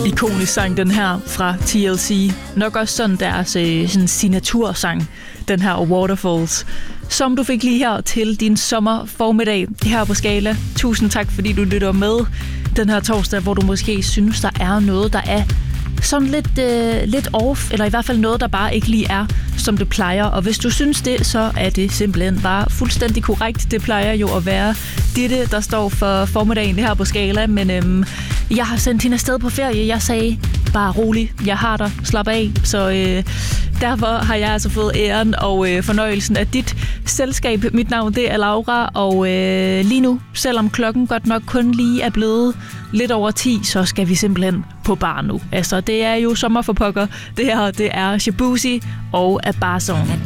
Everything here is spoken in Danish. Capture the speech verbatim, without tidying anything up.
Ikonisk sang, den her fra T L C. Nok også sådan deres øh, sådan signatursang, den her Waterfalls, som du fik lige her til din sommerformiddag her på Skala. Tusind tak, fordi du lytter med den her torsdag, hvor du måske synes, der er noget, der er sådan lidt, øh, lidt off, eller i hvert fald noget, der bare ikke lige er, som det plejer. Og hvis du synes det, så er det simpelthen bare fuldstændig korrekt. Det plejer jo at være Ditte, der står for formiddagen her på Skala, men øhm, jeg har sendt hende afsted på ferie. Jeg sagde, bare rolig, jeg har dig, slap af. Så øh, derfor har jeg altså fået æren og øh, fornøjelsen af dit selskab. Mit navn, det er Laura, og øh, lige nu, selvom klokken godt nok kun lige er blevet lidt over ti, så skal vi simpelthen på bar nu. Altså, det er jo sommer for pokker. Det her, det er Shabuzi og Abason.